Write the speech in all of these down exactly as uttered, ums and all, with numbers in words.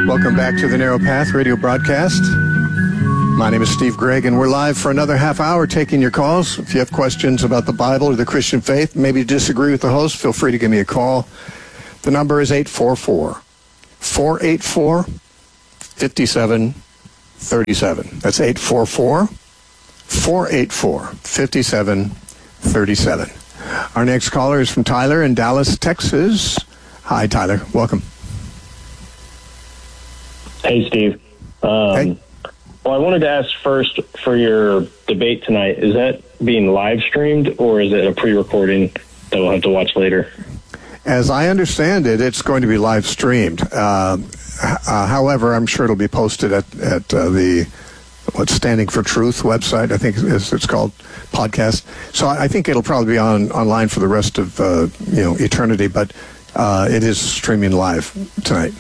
Welcome back to the Narrow Path radio broadcast. My name is Steve Gregg, and we're live for another half hour taking your calls. If you have questions about the Bible or the Christian faith, maybe disagree with the host, feel free to give me a call. The number is eight four four, four eight four, five seven three seven. That's eight four four, four eight four, five seven three seven. Our next caller is from Tyler in Dallas, Texas. Hi, Tyler. Welcome. Hey, Steve. Um, hey. Well, I wanted to ask first for your debate tonight. Is that being live streamed, or is it a pre-recording that we'll have to watch later? As I understand it, it's going to be live streamed. Uh, uh, however, I'm sure it'll be posted at, at uh, the what's Standing for Truth website, I think is it's called, podcast. So I think it'll probably be on online for the rest of uh, you know eternity, but uh, it is streaming live tonight.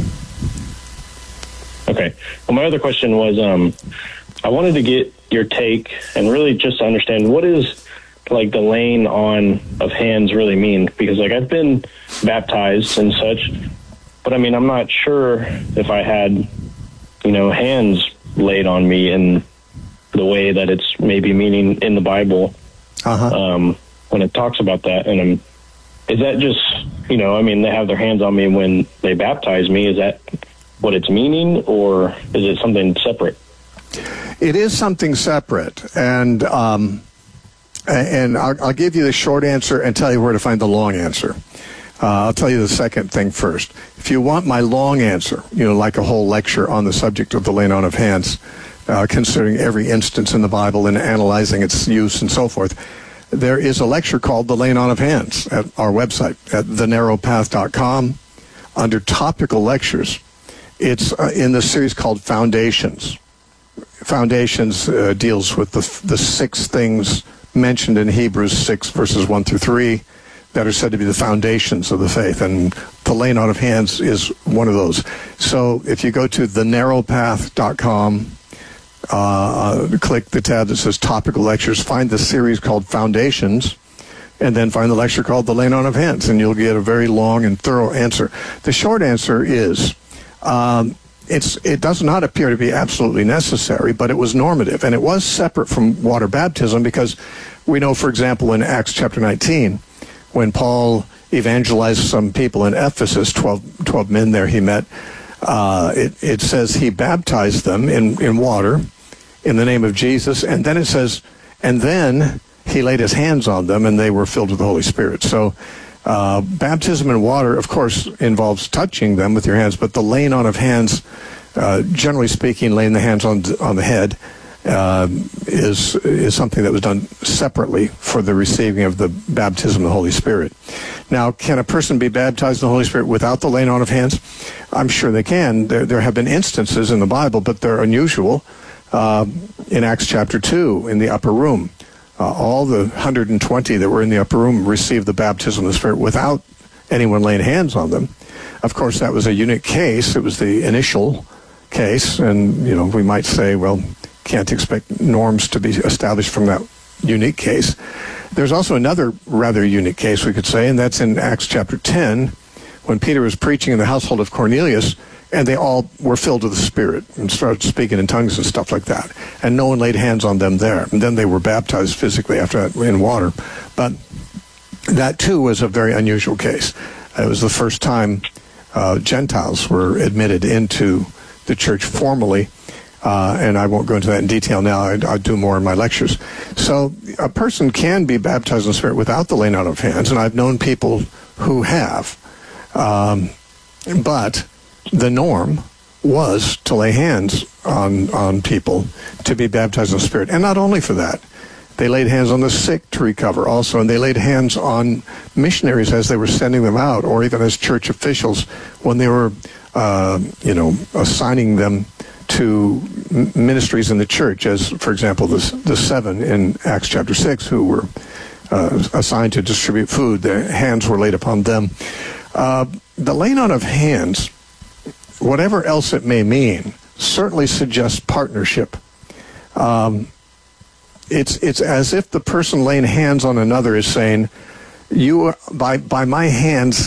Okay. Well, my other question was, um, I wanted to get your take and really just understand what is like the laying on of hands really mean, because like I've been baptized and such, but I mean, I'm not sure if I had, you know, hands laid on me in the way that it's maybe meaning in the Bible. Uh-huh. Um, when it talks about that. And um, is that just, you know, I mean, they have their hands on me when they baptize me. Is that what it's meaning, or is it something separate? It is something separate, and um, and I'll, I'll give you the short answer and tell you where to find the long answer. Uh, I'll tell you the second thing first. If you want my long answer, you know, like a whole lecture on the subject of the laying on of hands, uh, considering every instance in the Bible and analyzing its use and so forth, there is a lecture called The Laying On of Hands at our website at the narrow path dot com under topical lectures. It's uh, in the series called Foundations. Foundations uh, deals with the the six things mentioned in Hebrews six, verses one through three, that are said to be the foundations of the faith. And the laying on of hands is one of those. So if you go to the narrow path dot com, uh, click the tab that says Topical Lectures, find the series called Foundations, and then find the lecture called The Laying On of Hands, and you'll get a very long and thorough answer. The short answer is, Um, it's, it does not appear to be absolutely necessary, but it was normative, and it was separate from water baptism, because we know, for example, in Acts chapter nineteen, when Paul evangelized some people in Ephesus, twelve, twelve men there he met, uh, it, it says he baptized them in, in water in the name of Jesus, and then it says, and then he laid his hands on them, and they were filled with the Holy Spirit. So Uh, baptism in water, of course, involves touching them with your hands, but the laying on of hands, uh, generally speaking, laying the hands on on the head, uh, is is something that was done separately for the receiving of the baptism of the Holy Spirit. Now, can a person be baptized in the Holy Spirit without the laying on of hands? I'm sure they can. There, there have been instances in the Bible, but they're unusual. Uh, in Acts chapter two, in the upper room, Uh, all the one hundred twenty that were in the upper room received the baptism of the Spirit without anyone laying hands on them. Of course, that was a unique case. It was the initial case, and, you know, we might say, well, can't expect norms to be established from that unique case. There's also another rather unique case, we could say, and that's in Acts chapter ten, when Peter was preaching in the household of Cornelius, and they all were filled with the Spirit and started speaking in tongues and stuff like that. And no one laid hands on them there. And then they were baptized physically after that in water. But that, too, was a very unusual case. It was the first time uh, Gentiles were admitted into the church formally. Uh, and I won't go into that in detail now. I, I'll do more in my lectures. So a person can be baptized in the Spirit without the laying on of hands. And I've known people who have. Um, but the norm was to lay hands on on people to be baptized in the Spirit. And not only for that, they laid hands on the sick to recover also, and they laid hands on missionaries as they were sending them out, or even as church officials when they were, uh, you know, assigning them to ministries in the church, as, for example, the, the seven in Acts chapter six who were uh, assigned to distribute food. Their hands were laid upon them. Uh, the laying on of hands, whatever else it may mean, certainly suggests partnership. Um, it's it's as if the person laying hands on another is saying, "You are, by by my hands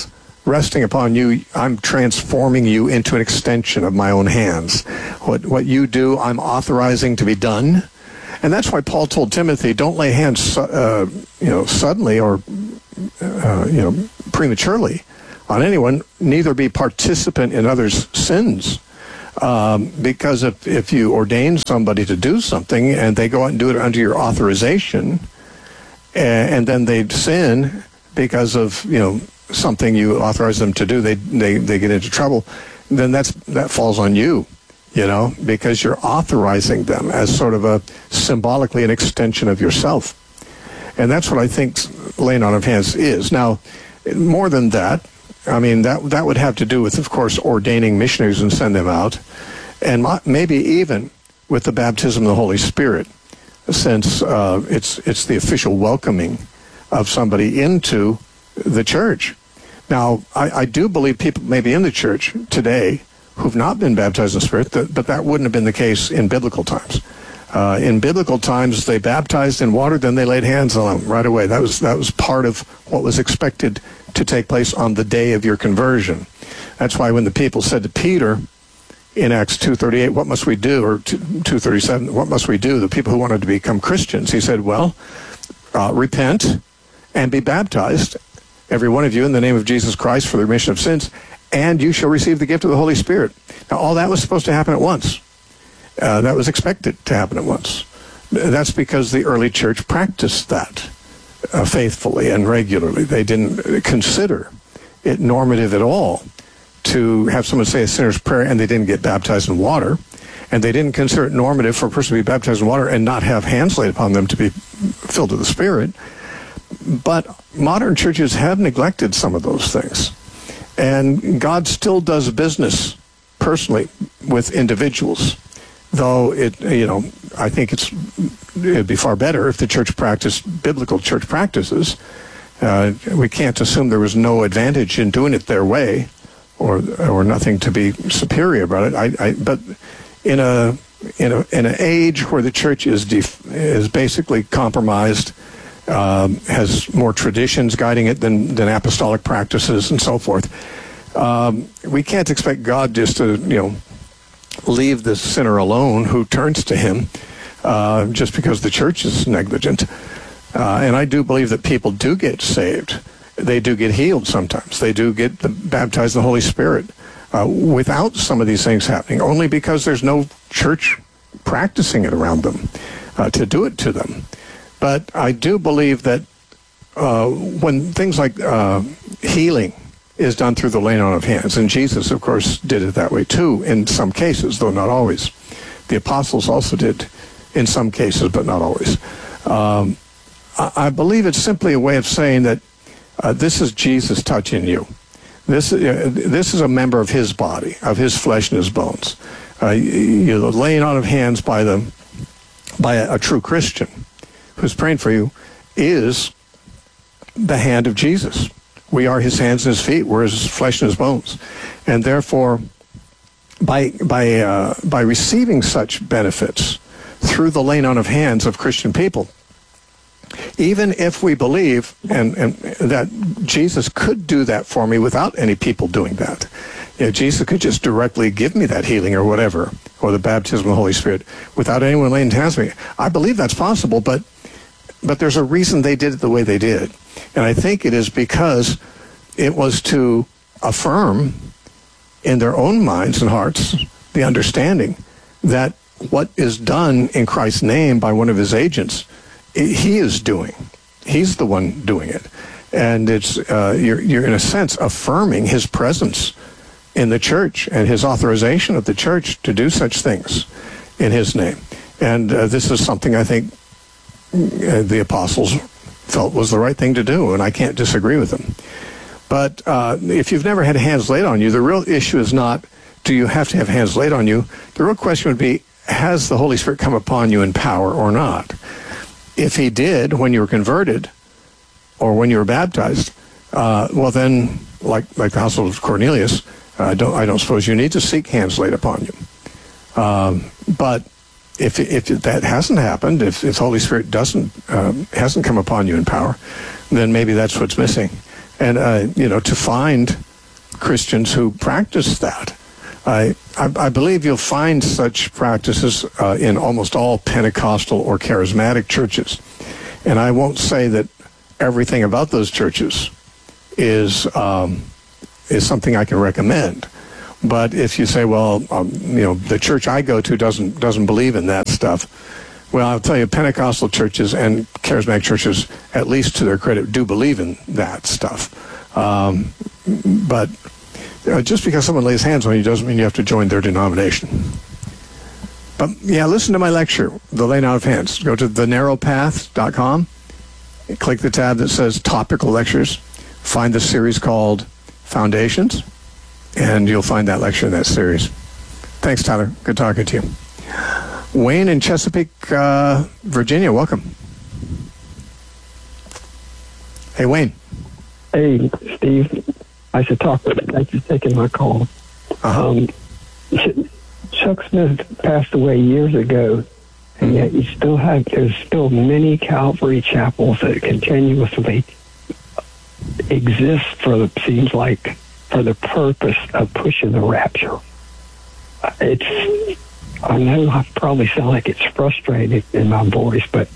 resting upon you, I'm transforming you into an extension of my own hands. What what you do, I'm authorizing to be done. And that's why Paul told Timothy, don't lay hands, uh, you know, suddenly or, uh, you know, prematurely on anyone, neither be participant in others' sins. Um, because if, if you ordain somebody to do something and they go out and do it under your authorization, and, and then they sin because of, you know, something you authorize them to do, they, they, they get into trouble, then that's that falls on you, you know, because you're authorizing them as sort of a symbolically an extension of yourself. And that's what I think laying on of hands is. Now, more than that, I mean, that that would have to do with, of course, ordaining missionaries and send them out, and maybe even with the baptism of the Holy Spirit, since uh, it's it's the official welcoming of somebody into the church. Now, I, I do believe people maybe in the church today who've not been baptized in the Spirit, that, but that wouldn't have been the case in biblical times. Uh, in biblical times, they baptized in water, then they laid hands on them right away. That was that was part of what was expected to take place on the day of your conversion. That's why when the people said to Peter in Acts two thirty-eight, what must we do, or two thirty-seven, what must we do, the people who wanted to become Christians, he said, well, uh, repent and be baptized, every one of you, in the name of Jesus Christ for the remission of sins, and you shall receive the gift of the Holy Spirit. Now, all that was supposed to happen at once. Uh, that was expected to happen at once. That's because the early church practiced that uh, faithfully and regularly. They didn't consider it normative at all to have someone say a sinner's prayer and they didn't get baptized in water. And they didn't consider it normative for a person to be baptized in water and not have hands laid upon them to be filled with the Spirit. But modern churches have neglected some of those things. And God still does business personally with individuals. Though it, you know, I think it's it'd be far better if the church practiced biblical church practices. Uh, we can't assume there was no advantage in doing it their way, or or nothing to be superior about it. I, I but in a in a in an age where the church is def, is basically compromised, um, has more traditions guiding it than than apostolic practices and so forth. Um, we can't expect God just to, you know, leave the sinner alone who turns to him uh, just because the church is negligent. Uh, and I do believe that people do get saved. They do get healed sometimes. They do get the, baptized in the Holy Spirit uh, without some of these things happening, only because there's no church practicing it around them uh, to do it to them. But I do believe that uh, when things like uh, healing is done through the laying on of hands. And Jesus, of course, did it that way too in some cases, though not always. The apostles also did in some cases, but not always. Um, I, I believe it's simply a way of saying that uh, this is Jesus touching you. This, uh, this is a member of his body, of his flesh and his bones. Uh, you know, the laying on of hands by, the, by a, a true Christian who's praying for you is the hand of Jesus. We are his hands and his feet. We're his flesh and his bones. And therefore, by by uh, by receiving such benefits through the laying on of hands of Christian people, even if we believe and, and that Jesus could do that for me without any people doing that, you know, Jesus could just directly give me that healing or whatever, or the baptism of the Holy Spirit, without anyone laying hands on me. I believe that's possible, but but there's a reason they did it the way they did. And I think it is because it was to affirm in their own minds and hearts the understanding that what is done in Christ's name by one of his agents, he is doing. He's the one doing it. And it's uh, you're, you're in a sense affirming his presence in the church and his authorization of the church to do such things in his name. And uh, this is something I think uh, the apostles felt was the right thing to do, and I can't disagree with them. But uh, if you've never had hands laid on you, the real issue is not, do you have to have hands laid on you? The real question would be, has the Holy Spirit come upon you in power or not? If he did when you were converted or when you were baptized, uh, well then, like like the household of Cornelius, I don't I don't suppose you need to seek hands laid upon you. Um, but If if that hasn't happened, if, if the Holy Spirit doesn't um, hasn't come upon you in power, then maybe that's what's missing. And uh, you know, to find Christians who practice that. I, I, I believe you'll find such practices uh, in almost all Pentecostal or charismatic churches. And I won't say that everything about those churches is um, is something I can recommend. But if you say, well, um, you know, the church I go to doesn't doesn't believe in that stuff, well, I'll tell you, Pentecostal churches and charismatic churches, at least to their credit, do believe in that stuff. Um, but uh, just because someone lays hands on you doesn't mean you have to join their denomination. But yeah, listen to my lecture, The Laying Out of Hands. Go to the narrow path dot com, click the tab that says Topical Lectures, find the series called Foundations, and you'll find that lecture in that series. Thanks, Tyler. Good talking to you. Wayne in Chesapeake, uh, Virginia, welcome. Hey, Wayne. Hey, Steve. I should talk with you. Thank you for taking my call. Uh-huh. Um, Chuck Smith passed away years ago, and yet you still have, there's still many Calvary chapels that continuously exist for, the, seems like, for the purpose of pushing the rapture. It's, I know I probably sound like it's frustrated in my voice, but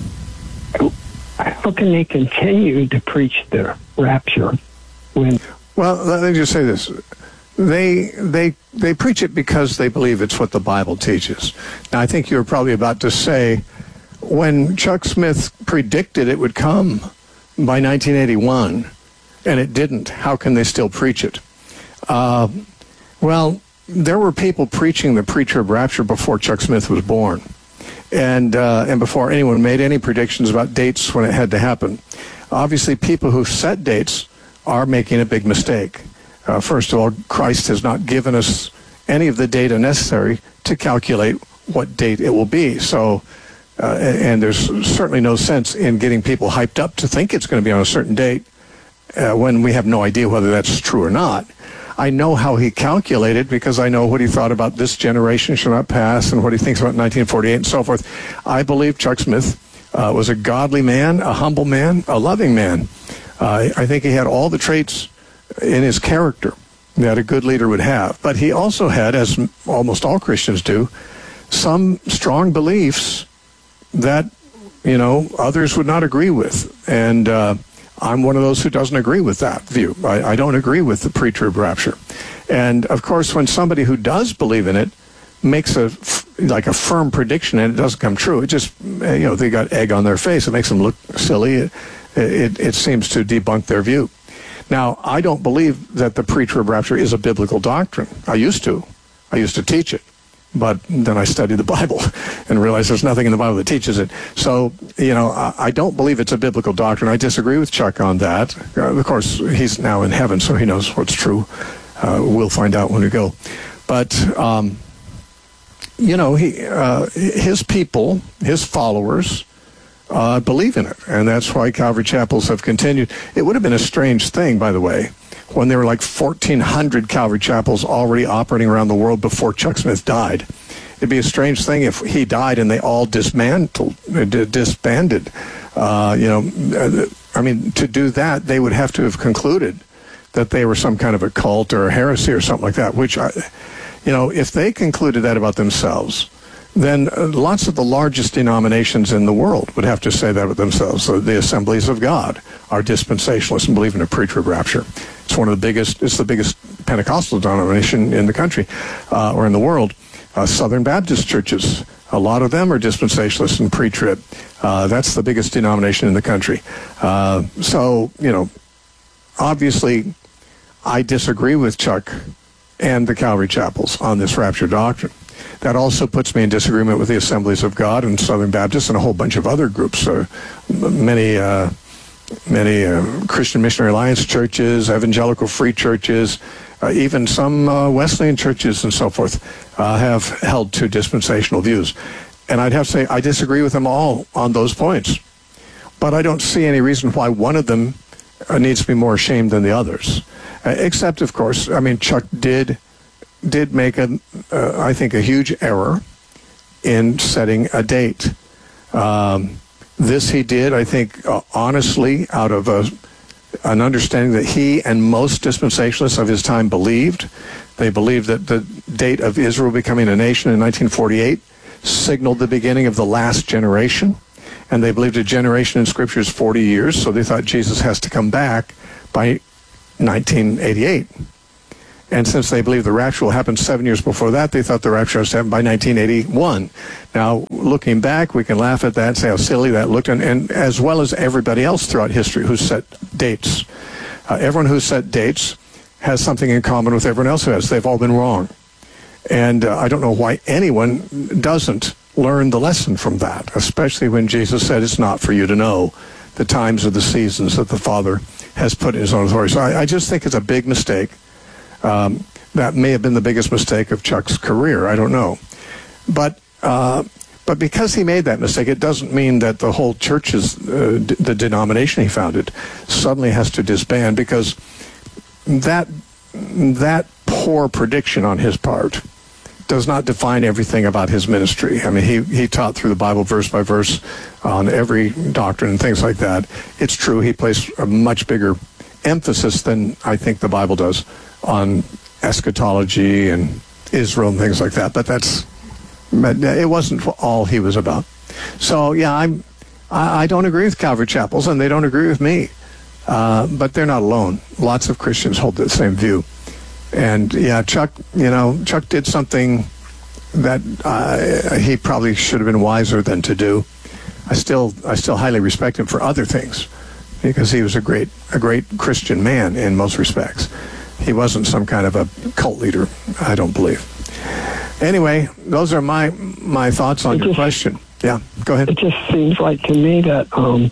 how can they continue to preach the rapture when... Well, let me just say this. They they they preach it because they believe it's what the Bible teaches. Now, I think you were probably about to say, when Chuck Smith predicted it would come by nineteen eighty-one, and it didn't, how can they still preach it? Uh, well, there were people preaching the pre-trib rapture before Chuck Smith was born, and uh, and before anyone made any predictions about dates when it had to happen. Obviously, people who set dates are making a big mistake. Uh, first of all, Christ has not given us any of the data necessary to calculate what date it will be. So, uh, and there's certainly no sense in getting people hyped up to think it's going to be on a certain date uh, when we have no idea whether that's true or not. I know how he calculated because I know what he thought about this generation shall not pass and what he thinks about nineteen forty-eight and so forth. I believe Chuck Smith uh, was a godly man, a humble man, a loving man. Uh, I think he had all the traits in his character that a good leader would have. But he also had, as almost all Christians do, some strong beliefs that, you know, others would not agree with. And uh, I'm one of those who doesn't agree with that view. I, I don't agree with the pre-trib rapture. And, of course, when somebody who does believe in it makes a, like a firm prediction and it doesn't come true, it just, you know, they got egg on their face. It makes them look silly. It, it, it seems to debunk their view. Now, I don't believe that the pre-trib rapture is a biblical doctrine. I used to. I used to teach it. But then I studied the Bible and realized there's nothing in the Bible that teaches it. So, you know, I, I don't believe it's a biblical doctrine. I disagree with Chuck on that. Uh, of course, he's now in heaven, so he knows what's true. Uh, we'll find out when we go. But, um, you know, he, uh, his people, his followers, Uh, believe in it, and that's why Calvary chapels have continued. It would have been a strange thing, by the way, when there were like fourteen hundred Calvary chapels already operating around the world before Chuck Smith died. It'd be a strange thing if he died and they all dismantled, uh, disbanded. Uh, you know, I mean, to do that, they would have to have concluded that they were some kind of a cult or a heresy or something like that, which, I, you know, if they concluded that about themselves, then uh, lots of the largest denominations in the world would have to say that of themselves. So the Assemblies of God are dispensationalists and believe in a pre-trib rapture. It's one of the biggest, it's the biggest Pentecostal denomination in the country uh, or in the world. Uh, Southern Baptist churches, a lot of them are dispensationalists and pre-trib. Uh, that's the biggest denomination in the country. Uh, so, you know, obviously I disagree with Chuck and the Calvary chapels on this rapture doctrine. That also puts me in disagreement with the Assemblies of God and Southern Baptists and a whole bunch of other groups. Uh, many uh, many uh, Christian Missionary Alliance churches, evangelical free churches, uh, even some uh, Wesleyan churches and so forth uh, have held to dispensational views. And I'd have to say I disagree with them all on those points. But I don't see any reason why one of them uh, needs to be more ashamed than the others. Uh, except, of course, I mean, Chuck did... did make, a, uh, I think, a huge error in setting a date. Um, this he did, I think, uh, honestly, out of a an understanding that he and most dispensationalists of his time believed. They believed that the date of Israel becoming a nation in nineteen forty-eight signaled the beginning of the last generation. And they believed a generation in Scripture is forty years, so they thought Jesus has to come back by nineteen eighty-eight. And since they believed the rapture will happen seven years before that, they thought the rapture has to happen by nineteen eighty-one. Now, looking back, we can laugh at that and say how silly that looked, and, and as well as everybody else throughout history who set dates. Uh, everyone who set dates has something in common with everyone else who has. They've all been wrong. And uh, I don't know why anyone doesn't learn the lesson from that, especially when Jesus said it's not for you to know the times or the seasons that the Father has put in his own authority. So I, I just think it's a big mistake. Um, that may have been the biggest mistake of Chuck's career. I don't know. But uh, but because he made that mistake, it doesn't mean that the whole church's, uh, d- the denomination he founded, suddenly has to disband, because that that poor prediction on his part does not define everything about his ministry. I mean, he, he taught through the Bible verse by verse on every doctrine and things like that. It's true, he placed a much bigger emphasis than I think the Bible does on eschatology and Israel and things like that. But that's, it wasn't all he was about. So, yeah, I'm, I, I don't agree with Calvary Chapels, and they don't agree with me. Uh, but they're not alone. Lots of Christians hold the same view. And yeah, Chuck, you know, Chuck did something that uh, he probably should have been wiser than to do. I still, I still highly respect him for other things, because he was a great, a great Christian man in most respects. He wasn't some kind of a cult leader, I don't believe. Anyway, those are my my thoughts on it your just, question. Yeah, go ahead. It just seems like to me that, um,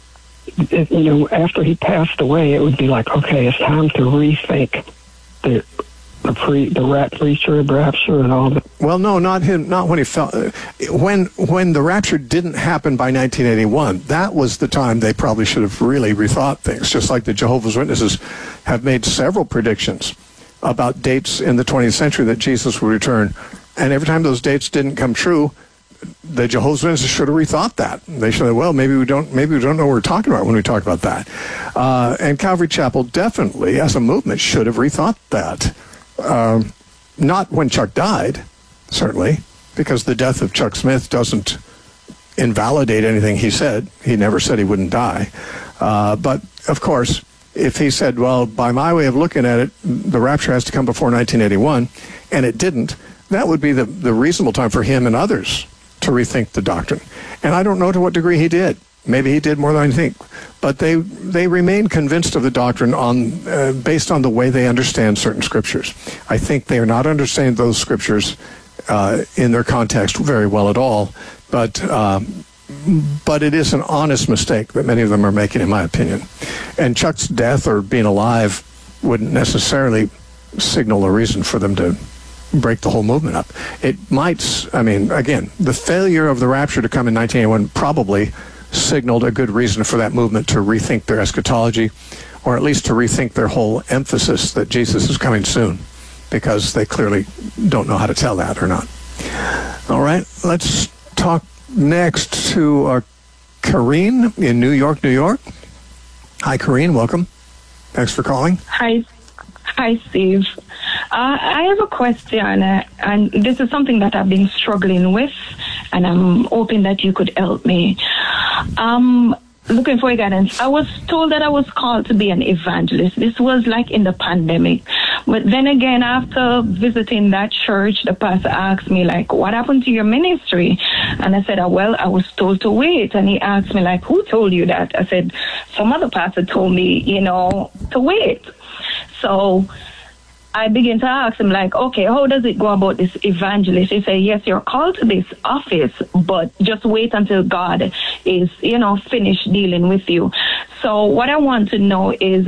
it, you know, after he passed away, it would be like, okay, it's time to rethink the the pre the rat preacher, rapture, and all that. Well, no, not him. Not when he fell. Uh, when when the rapture didn't happen by nineteen eighty-one, that was the time they probably should have really rethought things. Just like the Jehovah's Witnesses have made several predictions about dates in the twentieth century that Jesus would return, and every time those dates didn't come true, the Jehovah's Witnesses should have rethought that. They should have, well, maybe we don't, maybe we don't know what we're talking about when we talk about that. Uh, and Calvary Chapel definitely, as a movement, should have rethought that. Um, not when Chuck died, certainly, because the death of Chuck Smith doesn't invalidate anything he said. He never said he wouldn't die. Uh, but, of course, if he said, well, by my way of looking at it, the rapture has to come before nineteen eighty-one, and it didn't, that would be the, the reasonable time for him and others to rethink the doctrine. And I don't know to what degree he did. Maybe he did more than I think. But they they remain convinced of the doctrine on uh, based on the way they understand certain scriptures. I think they are not understanding those scriptures uh, in their context very well at all. But um, but it is an honest mistake that many of them are making, in my opinion. And Chuck's death or being alive wouldn't necessarily signal a reason for them to break the whole movement up. It might, I mean, again, the failure of the rapture to come in nineteen eighty-one probably signaled a good reason for that movement to rethink their eschatology, or at least to rethink their whole emphasis that Jesus is coming soon, because they clearly don't know how to tell that or not. All right, let's talk next to uh, Kareen in New York, New York. Hi, Kareen, welcome. Thanks for calling. Hi, hi, Steve. Uh, I have a question, uh, and this is something that I've been struggling with, and I'm hoping that you could help me. Um, looking for guidance. I was told that I was called to be an evangelist. This was like in the pandemic. But then again, after visiting that church, the pastor asked me, like, what happened to your ministry? And I said, oh, well, I was told to wait. And he asked me, like, who told you that? I said, some other pastor told me, you know, to wait. So I began to ask him, like, okay, how does it go about this evangelist? He said, yes, you're called to this office, but just wait until God is, you know, finished dealing with you. So what I want to know is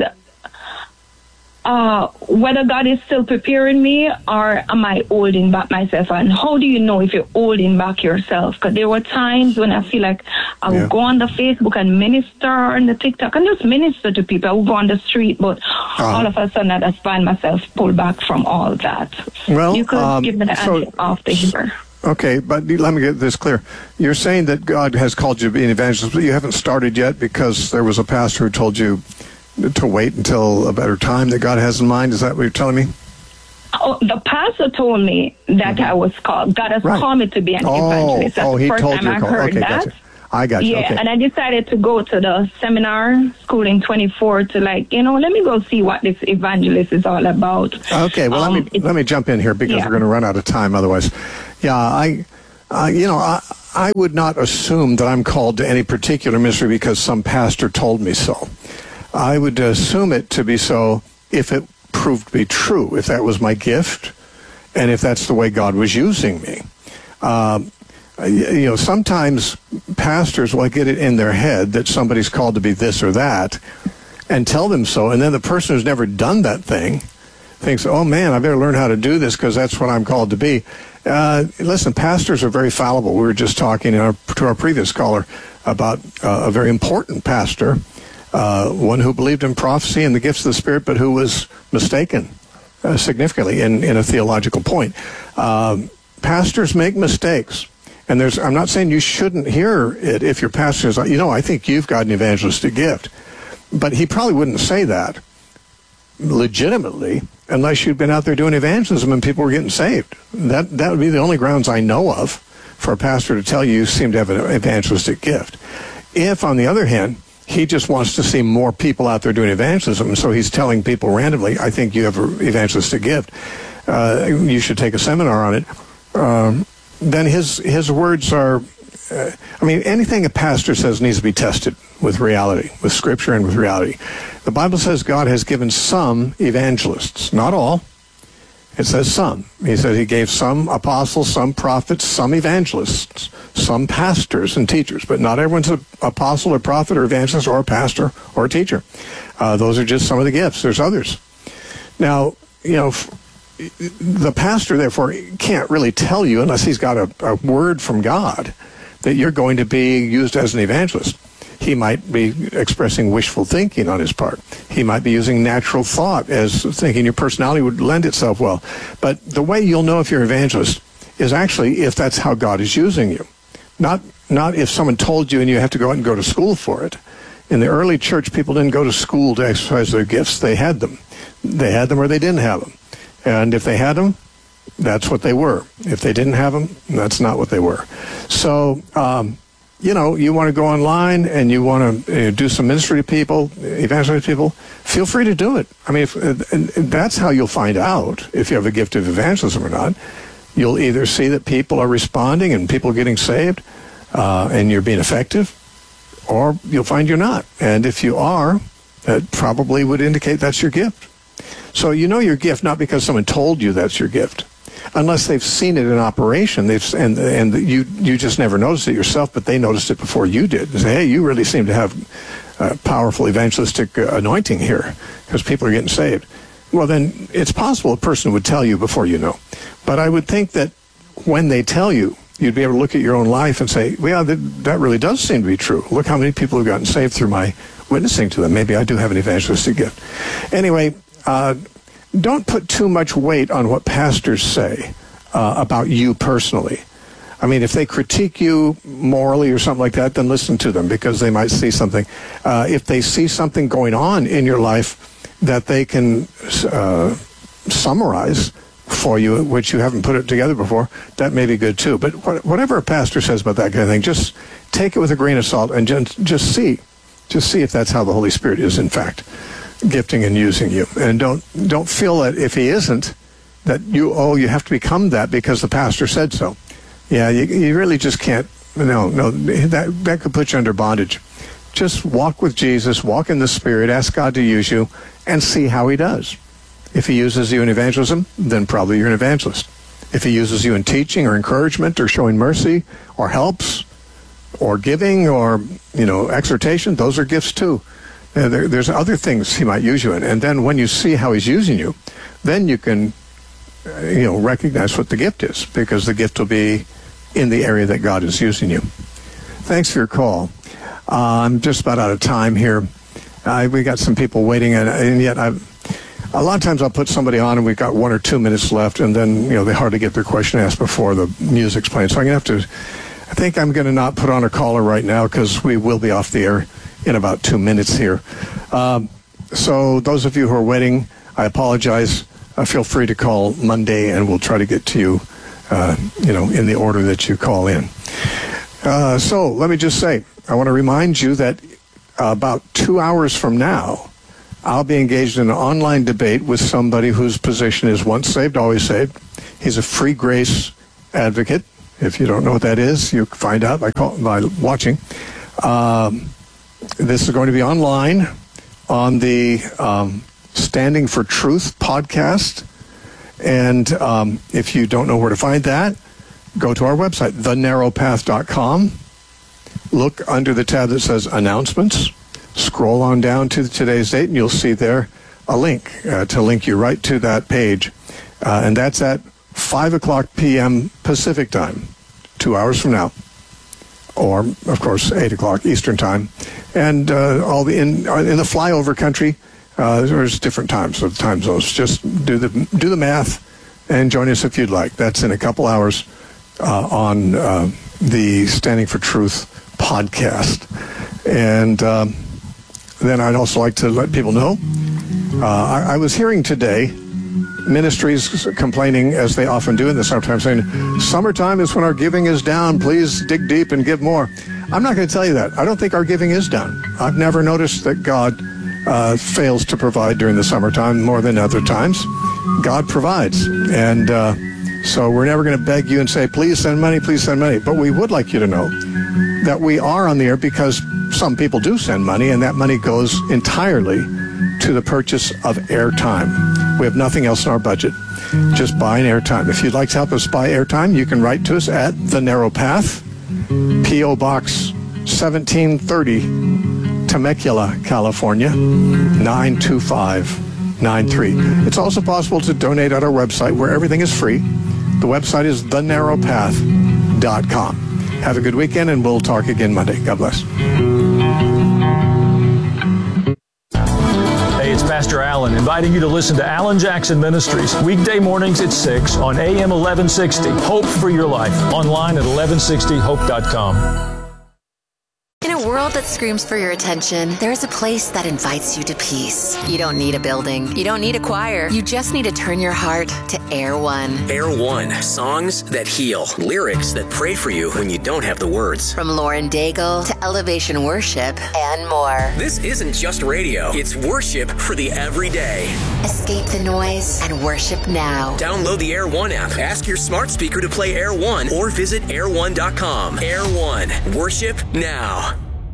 uh, whether God is still preparing me, or am I holding back myself? And how do you know if you're holding back yourself? Because there were times when I feel like I would yeah. go on the Facebook and minister on the TikTok and just minister to people. I would go on the street, but uh, all of a sudden I just find myself pulled back from all that. Well, you could um, give me the so, answer after here. Okay, but let me get this clear. You're saying that God has called you to be an evangelist, but you haven't started yet because there was a pastor who told you to wait until a better time that God has in mind? Is that what you're telling me? Oh, the pastor told me that mm-hmm. I was called. God has right. called me to be an oh, evangelist. That's oh, the he first told time you I call. heard okay, that. Gotcha. I got you. Yeah, okay. and I decided to go to the seminar school in twenty-four to like, you know, let me go see what this evangelist is all about. Okay, well, um, let me let me jump in here because yeah. we're going to run out of time otherwise. Yeah, I, uh, you know, I, I would not assume that I'm called to any particular ministry because some pastor told me so. I would assume it to be so if it proved to be true, if that was my gift, and if that's the way God was using me. Um, you know, sometimes pastors will get it in their head that somebody's called to be this or that and tell them so, and then the person who's never done that thing thinks, oh man, I better learn how to do this because that's what I'm called to be. Uh, listen, pastors are very fallible. We were just talking in our, to our previous caller about uh, a very important pastor, uh, one who believed in prophecy and the gifts of the Spirit, but who was mistaken uh, significantly in, in a theological point. Um, pastors make mistakes. And there's, I'm not saying you shouldn't hear it if your pastor is, you know, I think you've got an evangelistic gift. But he probably wouldn't say that legitimately unless you'd been out there doing evangelism and people were getting saved. That that would be the only grounds I know of for a pastor to tell you you seem to have an evangelistic gift. If, on the other hand, he just wants to see more people out there doing evangelism, so he's telling people randomly, I think you have an evangelistic gift, uh, you should take a seminar on it, um, then his his words are, uh, I mean, anything a pastor says needs to be tested with reality, with Scripture and with reality. The Bible says God has given some evangelists, not all. It says some. He says he gave some apostles, some prophets, some evangelists, some pastors and teachers, but not everyone's an apostle or prophet or evangelist or a pastor or a teacher. Uh, those are just some of the gifts. There's others. Now, you know, the pastor, therefore, can't really tell you, unless he's got a, a word from God, that you're going to be used as an evangelist. He might be expressing wishful thinking on his part. He might be using natural thought as thinking your personality would lend itself well. But the way you'll know if you're an evangelist is actually if that's how God is using you. Not, not if someone told you and you have to go out and go to school for it. In the early church, people didn't go to school to exercise their gifts. They had them. They had them or they didn't have them. And if they had them, that's what they were. If they didn't have them, that's not what they were. So, um, you know, you want to go online and you want to uh, do some ministry to people, evangelize people, feel free to do it. I mean, if, uh, and that's how you'll find out if you have a gift of evangelism or not. You'll either see that people are responding and people are getting saved uh, and you're being effective, or you'll find you're not. And if you are, that probably would indicate that's your gift. So you know your gift not because someone told you that's your gift, unless they've seen it in operation. They've and and you you just never noticed it yourself, but they noticed it before you did. They say, hey, you really seem to have a powerful evangelistic uh, anointing here because people are getting saved. Well, then it's possible a person would tell you before you know. But I would think that when they tell you, you'd be able to look at your own life and say, well, that, that really does seem to be true. Look how many people have gotten saved through my witnessing to them. Maybe I do have an evangelistic gift. Anyway, uh, don't put too much weight on what pastors say uh, about you personally. I mean, if they critique you morally or something like that, then listen to them because they might see something. Uh, if they see something going on in your life that they can uh, summarize for you, which you haven't put it together before, that may be good too. But wh- whatever a pastor says about that kind of thing, just take it with a grain of salt and just, just see. Just see if that's how the Holy Spirit is, in fact, gifting and using you. And don't don't feel that if he isn't, that you, oh, you have to become that because the pastor said so. Yeah, you, you really just can't. No, no, that, that could put you under bondage. Just walk with Jesus, walk in the Spirit, ask God to use you, and see how he does. If he uses you in evangelism, then probably you're an evangelist. If he uses you in teaching or encouragement or showing mercy or helps or giving or, you know, exhortation, those are gifts too. Uh, there, there's other things he might use you in. And then when you see how he's using you, then you can, uh, you know, recognize what the gift is, because the gift will be in the area that God is using you. Thanks for your call. Uh, I'm just about out of time here. Uh, we got some people waiting, and, and yet I've, a lot of times I'll put somebody on and we've got one or two minutes left, and then, you know, they hardly get their question asked before the music's playing. So I'm going to have to, I think I'm going to not put on a caller right now because we will be off the air in about two minutes here. Um, so those of you who are waiting, I apologize. Uh, feel free to call Monday, and we'll try to get to you, uh, you know, in the order that you call in. Uh, so let me just say, I want to remind you that uh, about two hours from now, I'll be engaged in an online debate with somebody whose position is once saved, always saved. He's a free grace advocate. If you don't know what that is, you can find out by, call, by watching. Um, this is going to be online on the um, Standing for Truth podcast. And um, if you don't know where to find that, go to our website, the narrow path dot com. Look under the tab that says Announcements. Scroll on down to today's date, and you'll see there a link uh, to link you right to that page. Uh, and that's at five o'clock p.m. Pacific time, two hours from now. Or, of course, eight o'clock Eastern time. And uh, all the in, in the flyover country, uh, there's different times of time zones. Just do the, do the math and join us if you'd like. That's in a couple hours uh, on uh, the Standing for Truth podcast. And Um, Then I'd also like to let people know, uh, I, I was hearing today ministries complaining, as they often do in the summertime, saying, summertime is when our giving is down. Please dig deep and give more. I'm not going to tell you that. I don't think our giving is down. I've never noticed that God uh, fails to provide during the summertime more than other times. God provides. And uh, so we're never going to beg you and say, please send money, please send money. But we would like you to know that we are on the air because some people do send money, and that money goes entirely to the purchase of airtime. We have nothing else in our budget, just buying airtime. If you'd like to help us buy airtime, you can write to us at The Narrow Path, P O. Box seventeen thirty, Temecula, California, nine two five nine three. It's also possible to donate at our website, where everything is free. The website is the narrow path dot com. Have a good weekend, and we'll talk again Monday. God bless. Hey, it's Pastor Allen, inviting you to listen to Alan Jackson Ministries, weekday mornings at six on A M eleven sixty. Hope for your life. Online at eleven sixty hope dot com. In a world that screams for your attention, there's a place that invites you to peace. You don't need a building. You don't need a choir. You just need to turn your heart to Air One. Air One. Songs that heal. Lyrics that pray for you when you don't have the words. From Lauren Daigle to Elevation Worship and more. This isn't just radio. It's worship for the everyday. Escape the noise and worship now. Download the Air One app. Ask your smart speaker to play Air One or visit air one dot com. Air One. Worship now.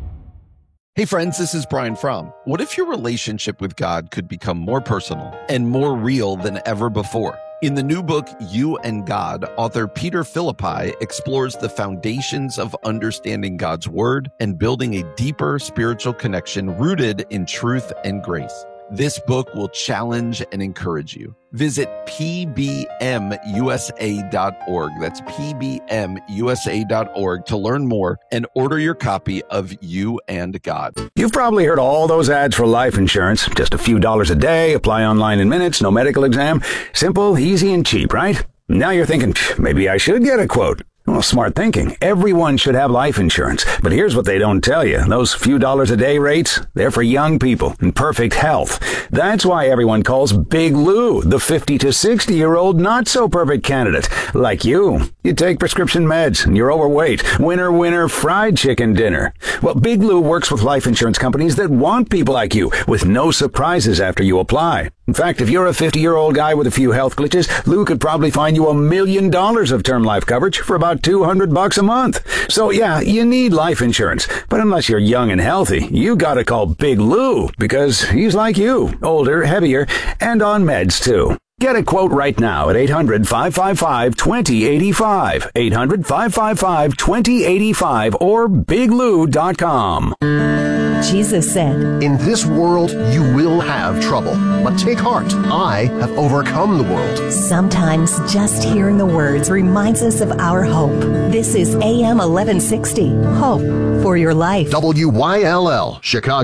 Hey friends, this is Brian Fromm. What if your relationship with God could become more personal and more real than ever before? In the new book, You and God, author Peter Philippi explores the foundations of understanding God's Word and building a deeper spiritual connection rooted in truth and grace. This book will challenge and encourage you. Visit P B M U S A dot org. That's P B M U S A dot org to learn more and order your copy of You and God. You've probably heard all those ads for life insurance. Just a few dollars a day, apply online in minutes, no medical exam. Simple, easy, and cheap, right? Now you're thinking, maybe I should get a quote. Well, smart thinking. Everyone should have life insurance. But here's what they don't tell you. Those few dollars a day rates, they're for young people in perfect health. That's why everyone calls Big Lou the fifty to sixty-year-old not-so-perfect candidate. Like you. You take prescription meds and you're overweight. Winner, winner, fried chicken dinner. Well, Big Lou works with life insurance companies that want people like you with no surprises after you apply. In fact, if you're a fifty-year-old guy with a few health glitches, Lou could probably find you a million dollars of term life coverage for about two hundred bucks a month. So yeah, you need life insurance. But unless you're young and healthy, you gotta call Big Lou because he's like you, older, heavier, and on meds too. Get a quote right now at eight hundred, five five five, two zero eight five, eight hundred, five five five, two zero eight five, or big lou dot com. Jesus said, "In this world you will have trouble, but take heart, I have overcome the world." Sometimes just hearing the words reminds us of our hope. This is A M eleven sixty, Hope for Your Life. W Y L L, Chicago.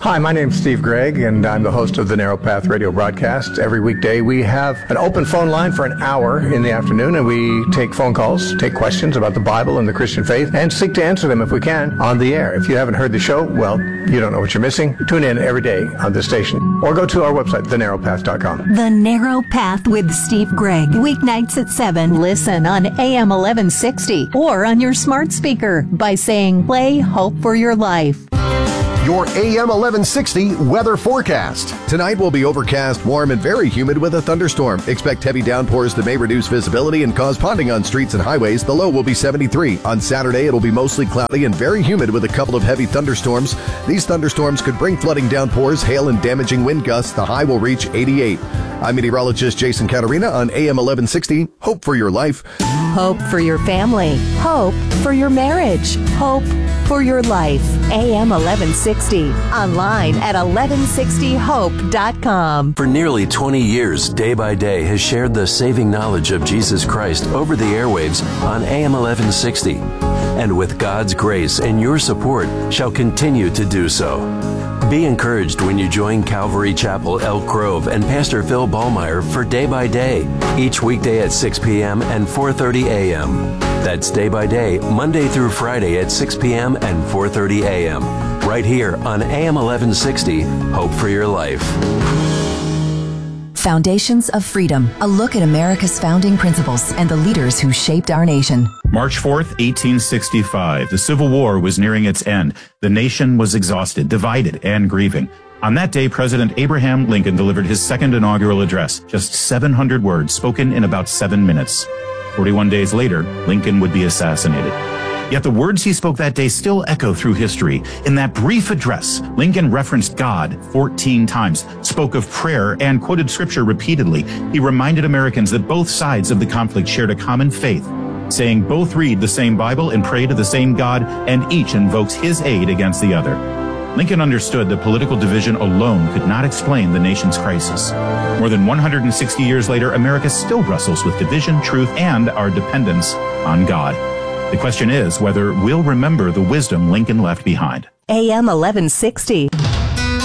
Hi, my name's Steve Gregg, and I'm the host of the Narrow Path radio broadcast. Every weekday, we have an open phone line for an hour in the afternoon, and we take phone calls, take questions about the Bible and the Christian faith, and seek to answer them, if we can, on the air. If you haven't heard the show, well, you don't know what you're missing. Tune in every day on this station, or go to our website, the narrow path dot com. The Narrow Path with Steve Gregg. Weeknights at seven. Listen on A M eleven sixty or on your smart speaker by saying, play Hope for Your Life. Your A M eleven sixty weather forecast. Tonight will be overcast, warm, and very humid with a thunderstorm. Expect heavy downpours that may reduce visibility and cause ponding on streets and highways. The low will be seventy-three. On Saturday, it'll be mostly cloudy and very humid with a couple of heavy thunderstorms. These thunderstorms could bring flooding downpours, hail, and damaging wind gusts. The high will reach eighty-eight. I'm meteorologist Jason Catarina on A M eleven sixty. Hope for your life. Hope for your family. Hope for your marriage. Hope for your life. A M eleven sixty. Online at eleven sixty hope dot com. For nearly twenty years, Day by Day has shared the saving knowledge of Jesus Christ over the airwaves on A M eleven sixty. And with God's grace and your support, shall continue to do so. Be encouraged when you join Calvary Chapel, Elk Grove, and Pastor Phil Ballmeyer for Day by Day, each weekday at six p.m. and four thirty a.m. That's Day by Day, Monday through Friday at six p.m. and four thirty a.m. right here on A M eleven sixty, Hope for Your Life. Foundations of Freedom, a look at America's founding principles and the leaders who shaped our nation. March fourth, eighteen sixty-five. The Civil War was nearing its end. The nation was exhausted, divided, and grieving. On that day, President Abraham Lincoln delivered his second inaugural address, just seven hundred words spoken in about seven minutes. forty-one days later, Lincoln would be assassinated. Yet the words he spoke that day still echo through history. In that brief address, Lincoln referenced God fourteen times, spoke of prayer, and quoted scripture repeatedly. He reminded Americans that both sides of the conflict shared a common faith, saying both read the same Bible and pray to the same God, and each invokes his aid against the other. Lincoln understood that political division alone could not explain the nation's crisis. More than one hundred sixty years later, America still wrestles with division, truth, and our dependence on God. The question is whether we'll remember the wisdom Lincoln left behind. A M eleven sixty.